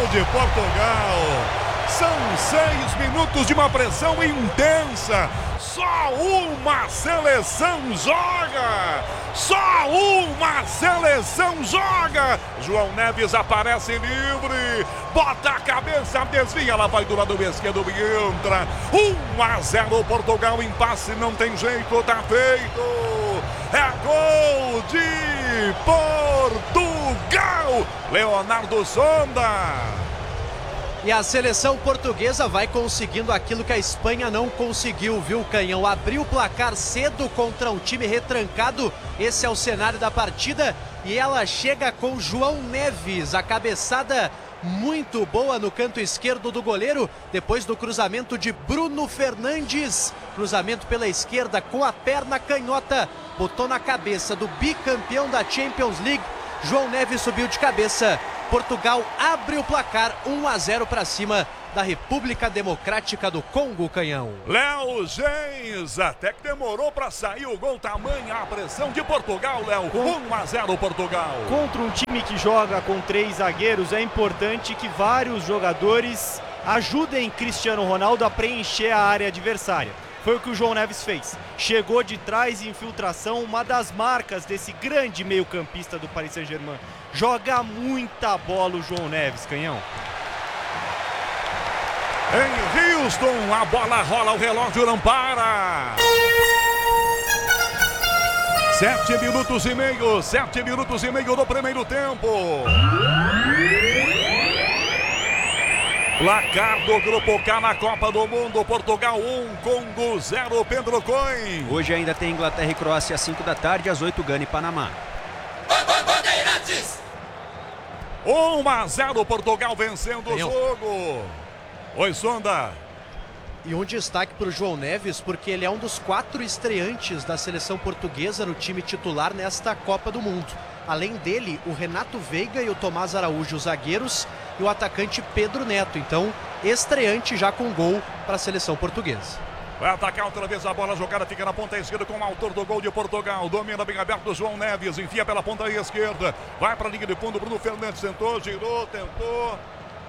de Portugal. São 6 minutos de uma pressão intensa. Só uma seleção joga! Só uma seleção joga! João Neves aparece livre, bota a cabeça, desvia, ela vai do lado esquerdo e entra. 1-0 Portugal, empate, não tem jeito, tá feito! É gol de Portugal! Leonardo Sonda! E a seleção portuguesa vai conseguindo aquilo que a Espanha não conseguiu, viu, Canhão? Abriu o placar cedo contra um time retrancado. Esse é o cenário da partida. E ela chega com João Neves. A cabeçada muito boa no canto esquerdo do goleiro. Depois do cruzamento de Bruno Fernandes. Cruzamento pela esquerda com a perna canhota. Botou na cabeça do bicampeão da Champions League. João Neves subiu de cabeça. Portugal abre o placar 1-0 para cima da República Democrática do Congo, Canhão. Léo Gens, até que demorou para sair o gol, tamanha a pressão de Portugal, Léo. 1-0 Portugal. Contra um time que joga com 3 zagueiros, é importante que vários jogadores ajudem Cristiano Ronaldo a preencher a área adversária. Foi o que o João Neves fez. Chegou de trás, infiltração, uma das marcas desse grande meio-campista do Paris Saint-Germain. Joga muita bola o João Neves, Canhão. Em Houston, a bola rola, o relógio não para. 7 minutos e meio, 7 minutos e meio do primeiro tempo. Placar do Grupo K na Copa do Mundo, Portugal 1, Congo 0, Pedro Coin. Hoje ainda tem Inglaterra e Croácia às 5 da tarde, às 8 Gana e Panamá. 1-0, Portugal vencendo o jogo. Oi, Sonda. E um destaque para o João Neves, porque ele é um dos 4 estreantes da seleção portuguesa no time titular nesta Copa do Mundo. Além dele, o Renato Veiga e o Tomás Araújo, os zagueiros, e o atacante Pedro Neto. Então, estreante já com gol para a seleção portuguesa. Vai atacar outra vez a bola, jogada fica na ponta esquerda com o autor do gol de Portugal. Domina bem aberto o João Neves, enfia pela ponta esquerda. Vai para a linha de fundo, Bruno Fernandes tentou, girou, tentou.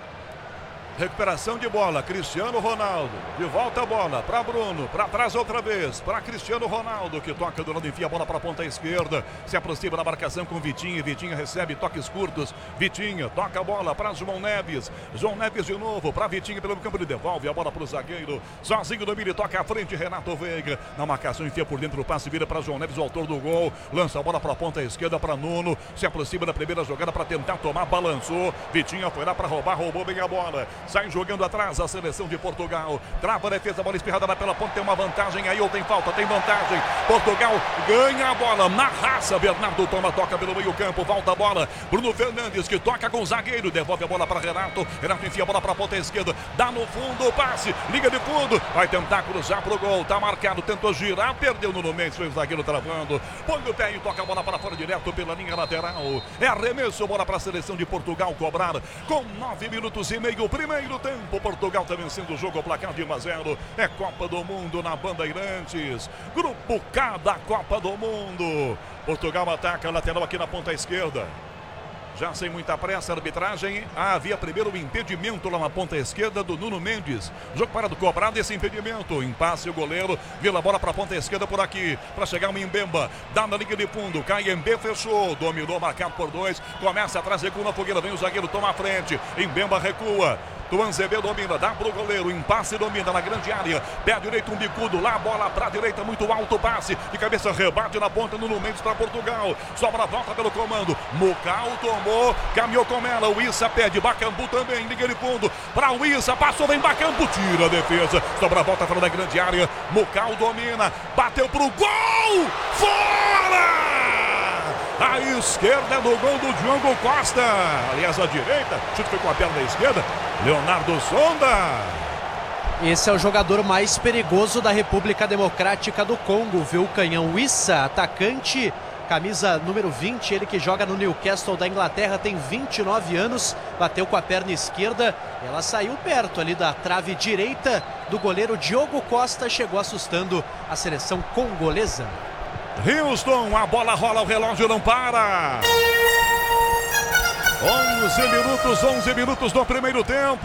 Recuperação de bola, Cristiano Ronaldo. De volta a bola para Bruno, para trás outra vez, para Cristiano Ronaldo, que toca do lado, enfia a bola para a ponta esquerda. Se aproxima da marcação com Vitinho. Vitinho recebe toques curtos. Vitinho toca a bola para João Neves. João Neves de novo para Vitinho pelo campo, ele devolve a bola para o zagueiro. Sozinho do Mili, toca à frente Renato Veiga. Na marcação, enfia por dentro o passe, vira para João Neves, o autor do gol. Lança a bola para a ponta esquerda para Nuno. Se aproxima da primeira jogada para tentar tomar, balançou. Vitinho foi lá para roubar, roubou bem a bola. Sai jogando atrás a seleção de Portugal. Trava a defesa, bola espirrada lá pela ponta, tem uma vantagem aí, ou tem falta, tem vantagem. Portugal ganha a bola na raça. Bernardo toma, toca pelo meio campo, volta a bola. Bruno Fernandes que toca com o zagueiro, devolve a bola para Renato. Renato enfia a bola para a ponta esquerda, dá no fundo o passe, liga de fundo, vai tentar cruzar pro gol, tá marcado, tentou girar, perdeu no meio, foi o zagueiro travando. Põe o pé e toca a bola para fora direto pela linha lateral. É arremesso, bola para a seleção de Portugal cobrar com 9 minutos e meio, primeiro tempo. Portugal está vencendo o jogo ao placar de 1-0. É Copa do Mundo na Bandeirantes. Grupo K da Copa do Mundo. Portugal ataca a lateral aqui na ponta esquerda. Já sem muita pressa, a arbitragem. Havia primeiro o impedimento lá na ponta esquerda do Nuno Mendes. Jogo parado, cobrado esse impedimento. Impasse o goleiro. Vira a bola para a ponta esquerda por aqui. Para chegar o Mbemba. Dá na linha de fundo. Cai Mbemba, fechou. Dominou, marcado por 2. Começa atrás, recua na fogueira. Vem o zagueiro, toma a frente. Mbemba recua. Tuanzebe domina, dá pro goleiro, impasse domina na grande área, pé direito um bicudo, lá a bola pra direita, muito alto passe, de cabeça rebate na ponta, Nuno Mendes para Portugal, sobra a volta pelo comando, Mucau tomou, caminhou com ela, o Issa pede, Bacambu também, liga de fundo, pra o Issa, passou, vem Bacambu, tira a defesa, sobra a volta fora da grande área, Mucau domina, bateu pro gol, fora! A esquerda do gol do Diogo Costa. Aliás, a direita. Chute foi com a perna da esquerda. Leonardo Sonda. Esse é o jogador mais perigoso da República Democrática do Congo, viu, Canhão? Issa, atacante, camisa número 20, ele que joga no Newcastle da Inglaterra, tem 29 anos, bateu com a perna esquerda, ela saiu perto ali da trave direita do goleiro Diogo Costa, chegou assustando a seleção congolesa. Houston, a bola rola, o relógio não para. 11 minutos no primeiro tempo.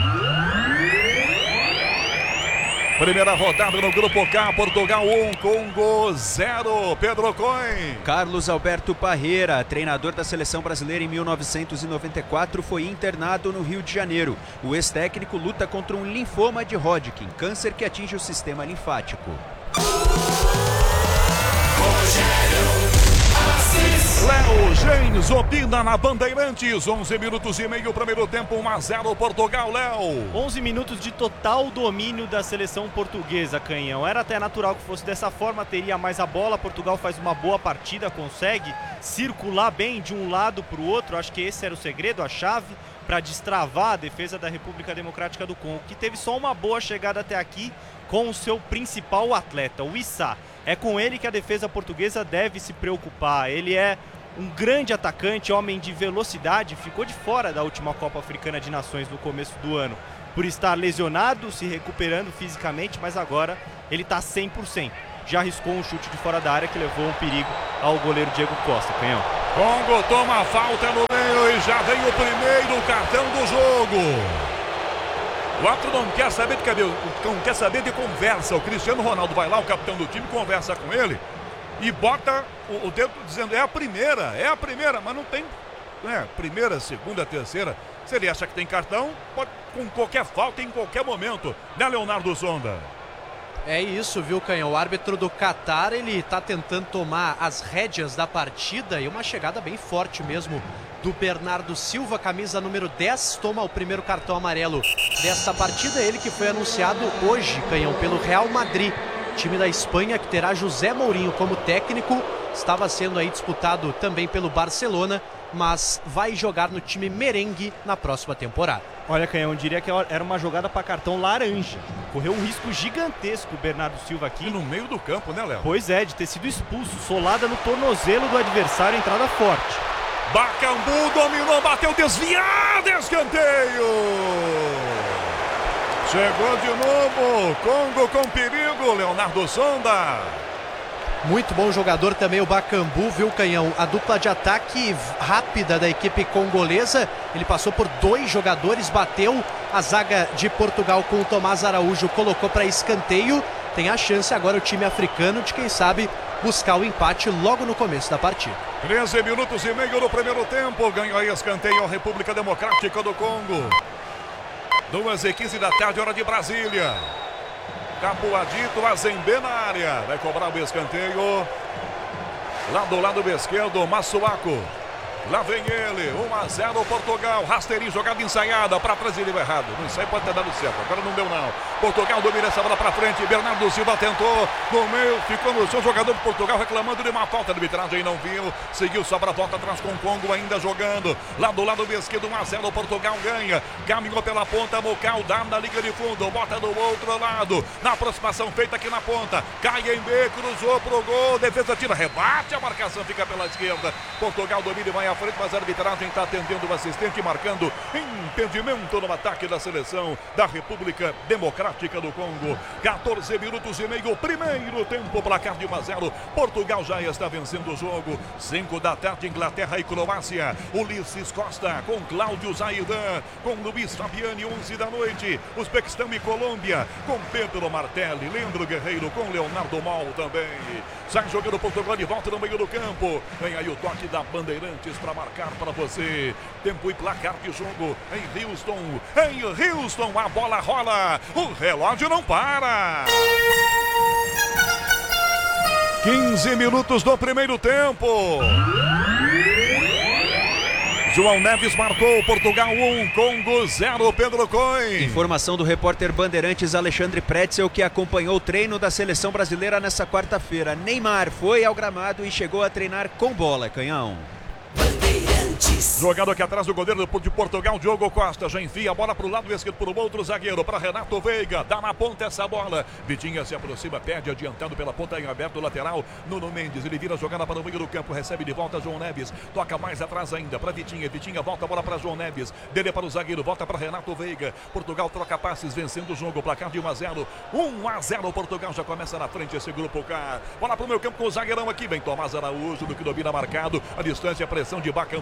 Primeira rodada no Grupo K, Portugal 1, Congo 0. Pedro Coin. Carlos Alberto Parreira, treinador da seleção brasileira em 1994, foi internado no Rio de Janeiro. O ex-técnico luta contra um linfoma de Hodgkin, câncer que atinge o sistema linfático. Léo James opina na Bandeirantes. 11 minutos e meio, primeiro tempo, 1-0 Portugal, Léo. 11 minutos de total domínio da seleção portuguesa, Canhão. Era até natural que fosse dessa forma, teria mais a bola. Portugal faz uma boa partida, consegue circular bem de um lado para o outro. Acho que esse era o segredo, a chave para destravar a defesa da República Democrática do Congo, que teve só uma boa chegada até aqui com o seu principal atleta, o Issa. É com ele que a defesa portuguesa deve se preocupar. Ele é um grande atacante, homem de velocidade, ficou de fora da última Copa Africana de Nações no começo do ano por estar lesionado, se recuperando fisicamente, mas agora ele está 100%. Já arriscou um chute de fora da área que levou um perigo ao goleiro Diego Costa, Canhão. Congo toma falta no meio e já vem o primeiro cartão do jogo. O árbitro não quer saber de cabelo, não quer saber de conversa. O Cristiano Ronaldo vai lá, o capitão do time, conversa com ele e bota o dedo dizendo, é a primeira, mas não tem, né? Primeira, segunda, terceira. Se ele acha que tem cartão, pode com qualquer falta em qualquer momento, né, Leonardo Sonda? É isso, viu, Canhão? O árbitro do Catar, ele tá tentando tomar as rédeas da partida e uma chegada bem forte mesmo do Bernardo Silva, camisa número 10, toma o primeiro cartão amarelo desta partida. Ele que foi anunciado hoje, Canhão, pelo Real Madrid, time da Espanha, que terá José Mourinho como técnico. Estava sendo aí disputado também pelo Barcelona, mas vai jogar no time merengue na próxima temporada. Olha, Canhão, eu diria que era uma jogada para cartão laranja. Correu um risco gigantesco o Bernardo Silva aqui. E no meio do campo, né, Léo? Pois é, de ter sido expulso, solada no tornozelo do adversário, entrada forte. Bakambu dominou, bateu, desviado, escanteio! Chegou de novo, Congo com perigo, Leonardo Sonda. Muito bom jogador também o Bakambu, viu, Canhão? A dupla de ataque rápida da equipe congolesa. Ele passou por dois jogadores, bateu. A zaga de Portugal com o Tomás Araújo colocou para escanteio. Tem a chance agora o time africano de, quem sabe, buscar o empate logo no começo da partida. 13 minutos e meio no primeiro tempo. Ganhou aí escanteio a República Democrática do Congo. 2h15 da tarde, hora de Brasília. Capuadito, Azembe na área. Vai cobrar o escanteio. Lá do lado esquerdo, Massuaco. Lá vem ele, 1-0 Portugal, rasteirinho, jogada ensaiada, para trás ele vai errado, não sai, pode ter dado certo, agora não deu não. Portugal domina essa bola para frente, Bernardo Silva tentou, no meio, ficou no seu jogador de Portugal reclamando de uma falta de arbitragem, não viu, seguiu, sobra a volta atrás com o Congo ainda jogando, lá do lado esquerdo, 1-0 Portugal ganha, caminhou pela ponta, Mocal dá na liga de fundo, bota do outro lado, na aproximação feita aqui na ponta, cai em B, cruzou pro gol, defesa tira, rebate, a marcação fica pela esquerda, Portugal domina e vai à frente, mas a arbitragem está atendendo o assistente, marcando impedimento no ataque da seleção da República Democrática do Congo. 14 minutos e meio, primeiro tempo, placar de 1-0. Portugal já está vencendo o jogo. 5 da tarde, Inglaterra e Croácia. Ulisses Costa com Cláudio Zaidan, com Luiz Fabiani, 11 da noite. Uzbequistão e Colômbia, com Pedro Martelli, Leandro Guerreiro, com Leonardo Mal também. Sai jogando Portugal de volta no meio do campo. Vem aí o toque da Bandeirantes para marcar para você. Tempo e placar de jogo em Houston. Em Houston, a bola rola. O relógio não para. 15 minutos do primeiro tempo. João Neves marcou, Portugal 1, Congo 0, Pedro Coin. Informação do repórter Bandeirantes Alexandre Pretzel, que acompanhou o treino da seleção brasileira nessa quarta-feira. Neymar foi ao gramado e chegou a treinar com bola, Canhão. Jogado aqui atrás do goleiro de Portugal, Diogo Costa, já enfia a bola para o lado esquerdo, para o outro zagueiro, para Renato Veiga, dá na ponta essa bola, Vitinha se aproxima, perde adiantado pela ponta em aberto, lateral, Nuno Mendes, ele vira a jogada para o meio do campo, recebe de volta João Neves, toca mais atrás ainda para Vitinha, Vitinha volta a bola para João Neves, dele para o zagueiro, volta para Renato Veiga, Portugal troca passes, vencendo o jogo, placar de 1-0, 1-0, Portugal já começa na frente esse grupo K, bola para o meio campo com o zagueirão aqui, vem Tomás Araújo, do que domina marcado, a distância, a pressão de Bakambu,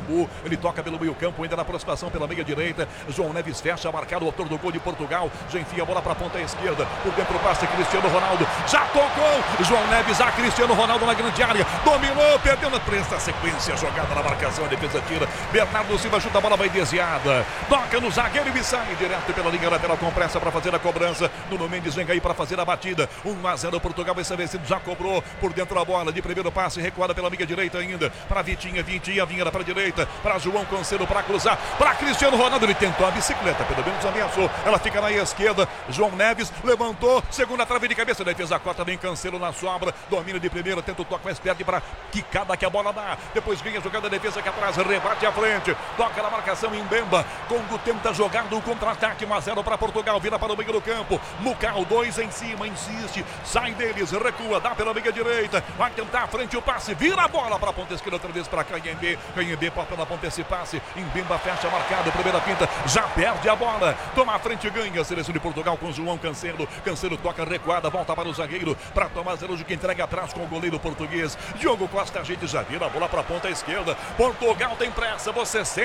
Ele toca pelo meio campo, ainda na aproximação pela meia direita. João Neves fecha, marcado o autor do gol de Portugal. Já enfia a bola para a ponta esquerda. Por dentro o passe Cristiano Ronaldo. Já tocou. João Neves a Cristiano Ronaldo na grande área. Dominou, perdeu na presta sequência. Jogada na marcação, a defesa tira. Bernardo Silva chuta, a bola vai desviada. Toca no zagueiro e sai direto pela linha lateral com pressa para fazer a cobrança. Nuno Mendes vem aí para fazer a batida. 1-0 Portugal vai ser vencido. Já cobrou por dentro a bola de primeiro passe, recuada pela meia direita ainda. Para Vitinha, vinha para a direita. Para João Cancelo para cruzar. Para Cristiano Ronaldo, ele tentou a bicicleta, pelo menos ameaçou. Ela fica na esquerda. João Neves levantou, segunda trave de cabeça. Defesa corta, vem Cancelo na sobra. Domina de primeira, tenta o toque mais perto para quicada que a bola dá. Depois vem a jogada da defesa aqui atrás, rebate à frente. Toca na marcação em Mbemba. Congo tenta jogar no contra-ataque. 1-0 para Portugal, vira para o meio do campo. Mucal, 2 em cima, insiste. Sai deles, recua, dá pela meia direita. Vai tentar à frente o passe, vira a bola para a ponta esquerda outra vez para Canhembe. Canhembe porta na ponta esse passe. Mbemba fecha marcado, primeira pinta, já perde a bola. Toma a frente e ganha a seleção de Portugal com João Cancelo. Cancelo toca recuada, volta para o zagueiro. Para Tomás Araújo que entrega atrás com o goleiro português. Diogo Costa, a gente já vira a bola para a ponta esquerda. Portugal tem pressa, você sente.